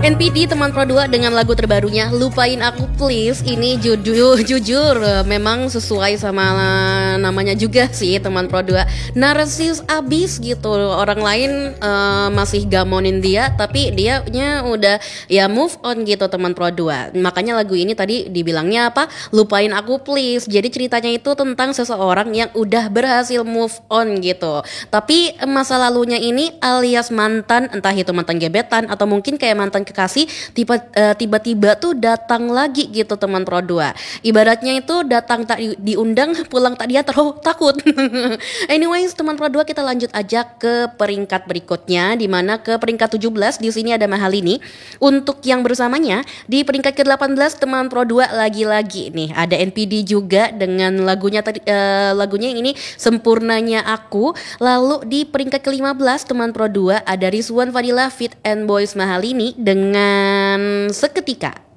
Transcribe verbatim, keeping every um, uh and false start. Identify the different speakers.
Speaker 1: N P D teman Pro dua dengan lagu terbarunya Lupain Aku Please. Ini jujur, jujur memang sesuai sama namanya juga sih teman Pro dua. Narsis abis gitu. Orang lain uh, masih gamonin dia, tapi dia nya udah ya move on gitu teman Pro dua. Makanya lagu ini tadi dibilangnya apa? Lupain Aku Please. Jadi ceritanya itu tentang seseorang yang udah berhasil move on gitu. Tapi masa lalunya ini alias mantan, entah itu mantan gebetan atau mungkin kayak mantan kekasih, tiba, uh, tiba-tiba tuh datang lagi gitu teman Pro dua. Ibaratnya itu datang tak diundang, pulang tak diantar. Oh, takut. Anyways, teman Pro dua, kita lanjut aja ke peringkat berikutnya, di mana ke peringkat tujuh belas di sini ada Mahalini. Untuk yang bersamanya di peringkat ke delapan belas teman Pro dua lagi-lagi nih ada N P D juga dengan lagunya tadi uh, lagunya yang ini Sempurnanya Aku. Lalu di peringkat ke lima belas teman Pro dua ada Rizwan Fadila Fit and Boys Mahalini dengan Seketika.